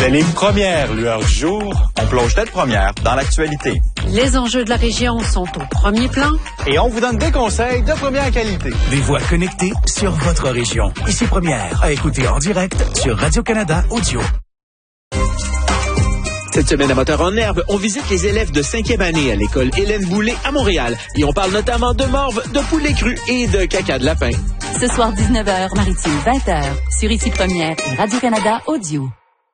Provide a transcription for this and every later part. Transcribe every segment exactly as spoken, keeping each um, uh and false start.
Les premières lueurs du jour, on plonge tête première dans l'actualité. Les enjeux de la région sont au premier plan. Et on vous donne des conseils de première qualité. Des voix connectées sur votre région. Ici Première, à écouter en direct sur Radio-Canada Audio. Cette semaine à Moteur en Herbe, on visite les élèves de cinquième année à l'école Hélène Boulay à Montréal. Et on parle notamment de morve, de poulet cru et de caca de lapin. Ce soir, dix-neuf heures, Maritime, vingt heures, sur Ici Première et Radio-Canada Audio.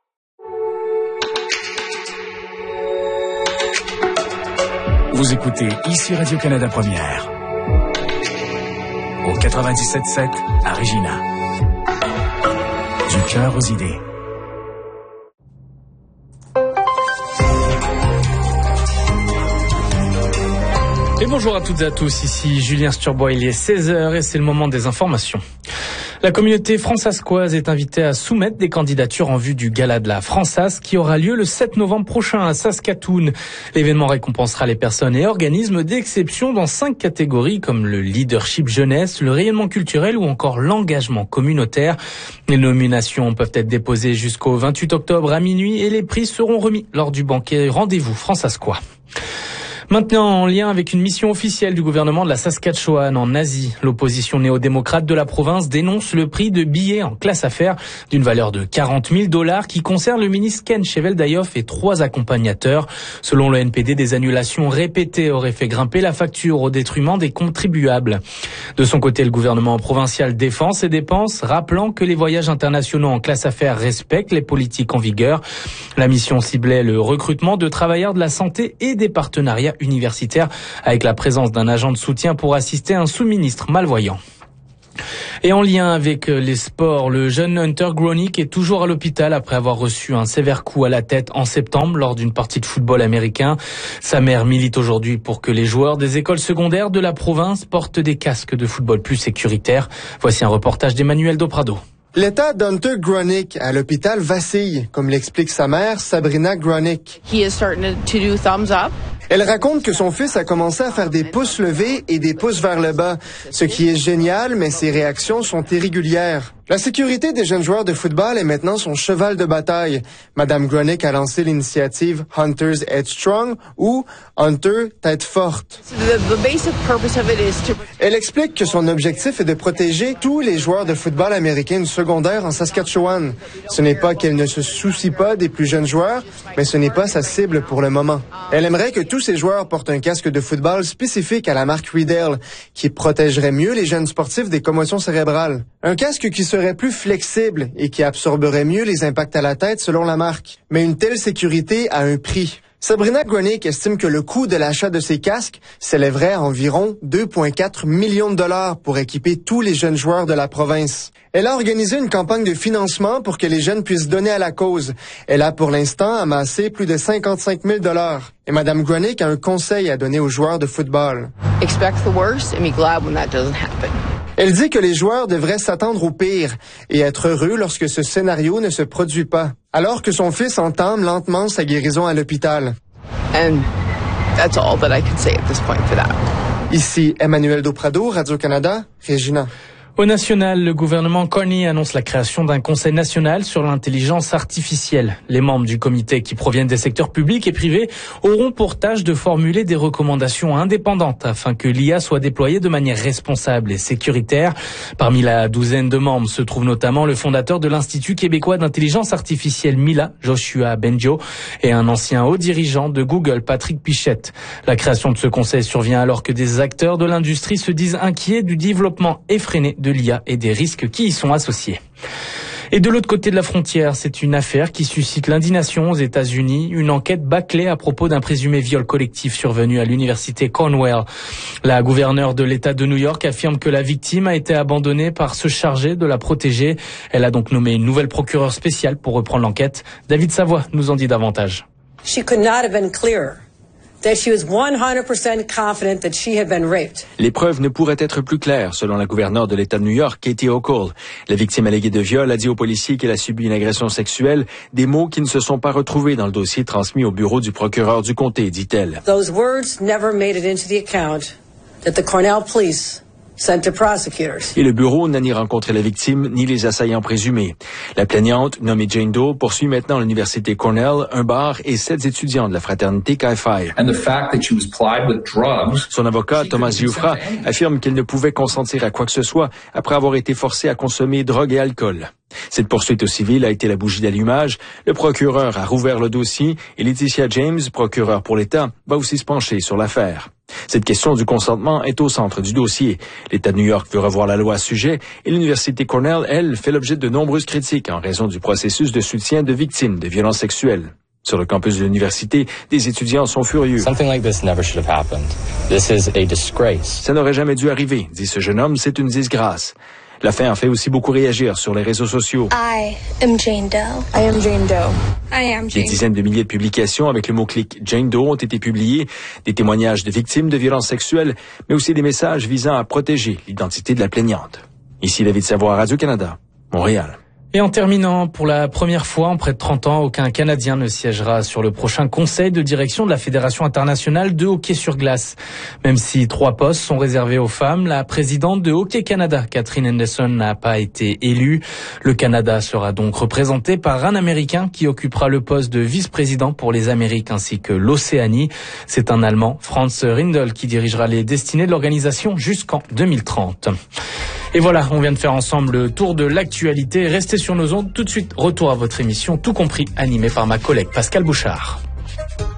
Vous écoutez Ici Radio-Canada Première. Au quatre-vingt-dix-sept sept à Regina. Du cœur aux idées. Et bonjour à toutes et à tous, ici Julien Sturbois, il est seize heures et c'est le moment des informations. La communauté francascoise est invitée à soumettre des candidatures en vue du Gala de la Fransace qui aura lieu le sept novembre prochain à Saskatoon. L'événement récompensera les personnes et organismes d'exception dans cinq catégories comme le leadership jeunesse, le rayonnement culturel ou encore l'engagement communautaire. Les nominations peuvent être déposées jusqu'au vingt-huit octobre à minuit et les prix seront remis lors du banquet Rendez-vous francascois. Maintenant, en lien avec une mission officielle du gouvernement de la Saskatchewan en Asie, l'opposition néo-démocrate de la province dénonce le prix de billets en classe affaires d'une valeur de quarante mille dollars qui concerne le ministre Ken Cheveldayoff et trois accompagnateurs. Selon le N P D, des annulations répétées auraient fait grimper la facture au détriment des contribuables. De son côté, le gouvernement provincial défend ses dépenses, rappelant que les voyages internationaux en classe affaires respectent les politiques en vigueur. La mission ciblait le recrutement de travailleurs de la santé et des partenariats universitaire avec la présence d'un agent de soutien pour assister un sous-ministre malvoyant. Et en lien avec les sports, le jeune Hunter Gronick est toujours à l'hôpital après avoir reçu un sévère coup à la tête en septembre lors d'une partie de football américain. Sa mère milite aujourd'hui pour que les joueurs des écoles secondaires de la province portent des casques de football plus sécuritaires. Voici un reportage d'Emmanuel Doprado. L'état d'Hunter Gronick à l'hôpital vacille, comme l'explique sa mère, Sabrina Gronick. He is starting to do thumbs up. Elle raconte que son fils a commencé à faire des pouces levés et des pouces vers le bas, ce qui est génial, mais ses réactions sont irrégulières. La sécurité des jeunes joueurs de football est maintenant son cheval de bataille. Madame Gronick a lancé l'initiative Hunter's Headstrong ou Hunter Tête Forte. The, the basic purpose of it is to... Elle explique que son objectif est de protéger tous les joueurs de football américain du secondaire en Saskatchewan. Ce n'est pas qu'elle ne se soucie pas des plus jeunes joueurs, mais ce n'est pas sa cible pour le moment. Elle aimerait que tous ces joueurs portent un casque de football spécifique à la marque Riedel, qui protégerait mieux les jeunes sportifs des commotions cérébrales. Un casque qui serait plus flexible et qui absorberait mieux les impacts à la tête selon la marque. Mais une telle sécurité a un prix. Sabrina Gronick estime que le coût de l'achat de ces casques s'élèverait à environ deux virgule quatre millions de dollars pour équiper tous les jeunes joueurs de la province. Elle a organisé une campagne de financement pour que les jeunes puissent donner à la cause. Elle a pour l'instant amassé plus de cinquante-cinq mille dollars. Et Madame Gronick a un conseil à donner aux joueurs de football. Expect the worst and be glad when that doesn't happen. Elle dit que les joueurs devraient s'attendre au pire et être heureux lorsque ce scénario ne se produit pas, alors que son fils entame lentement sa guérison à l'hôpital. And that's all that I can say at this point for that. Ici Emmanuel Doprado, Radio-Canada, Regina. Au national, le gouvernement Carney annonce la création d'un conseil national sur l'intelligence artificielle. Les membres du comité qui proviennent des secteurs publics et privés auront pour tâche de formuler des recommandations indépendantes afin que l'I A soit déployée de manière responsable et sécuritaire. Parmi la douzaine de membres se trouve notamment le fondateur de l'Institut québécois d'intelligence artificielle Mila, Joshua Bengio, et un ancien haut dirigeant de Google, Patrick Pichette. La création de ce conseil survient alors que des acteurs de l'industrie se disent inquiets du développement effréné de l'I A et des risques qui y sont associés. Et de l'autre côté de la frontière, c'est une affaire qui suscite l'indignation aux États-Unis. Une enquête bâclée à propos d'un présumé viol collectif survenu à l'université Cornell. La gouverneure de l'État de New York affirme que la victime a été abandonnée par ceux chargés de la protéger. Elle a donc nommé une nouvelle procureure spéciale pour reprendre l'enquête. David Savoie nous en dit davantage. She could not have been clearer. That she was one hundred percent confident that she had been raped. Les preuves ne pourraient être plus claires, selon la gouverneure de l'État de New York, Katie Hochul. La victime alléguée de viol a dit aux policiers qu'elle a subi une agression sexuelle, des mots qui ne se sont pas retrouvés dans le dossier transmis au bureau du procureur du comté, dit-elle. Those words never made it into the account that the Cornell police sent to prosecutors. Et le bureau n'a ni rencontré la victime ni les assaillants présumés. La plaignante, nommée Jane Doe, poursuit maintenant à l'université Cornell, un bar et sept étudiants de la fraternité Chi Phi. And the fact that she was plied with drugs. Son avocat, Thomas Giuffra, affirme qu'elle ne pouvait consentir à quoi que ce soit après avoir été forcée à consommer drogue et alcool. Cette poursuite au civil a été la bougie d'allumage. Le procureur a rouvert le dossier et Laetitia James, procureure pour l'État, va aussi se pencher sur l'affaire. Cette question du consentement est au centre du dossier. L'État de New York veut revoir la loi à ce sujet et l'université Cornell, elle, fait l'objet de nombreuses critiques en raison du processus de soutien de victimes de violences sexuelles. Sur le campus de l'université, des étudiants sont furieux. Something like this never should have happened. This is a disgrace. Ça n'aurait jamais dû arriver, dit ce jeune homme, c'est une disgrâce. L'affaire fait aussi beaucoup réagir sur les réseaux sociaux. I am Jane Doe. I am Jane Doe. I am Jane. Des dizaines de milliers de publications avec le mot-clic Jane Doe ont été publiées, des témoignages de victimes de violences sexuelles, mais aussi des messages visant à protéger l'identité de la plaignante. Ici David Savoie, Radio-Canada, Montréal. Et en terminant, pour la première fois en près de trente ans, aucun Canadien ne siégera sur le prochain conseil de direction de la Fédération internationale de hockey sur glace. Même si trois postes sont réservés aux femmes, la présidente de Hockey Canada, Catherine Henderson, n'a pas été élue. Le Canada sera donc représenté par un Américain qui occupera le poste de vice-président pour les Amériques ainsi que l'Océanie. C'est un Allemand, Franz Rindel, qui dirigera les destinées de l'organisation jusqu'en deux mille trente. Et voilà, on vient de faire ensemble le tour de l'actualité. Restez sur nos ondes. Tout de suite, retour à votre émission, Tout compris, animée par ma collègue Pascal Bouchard.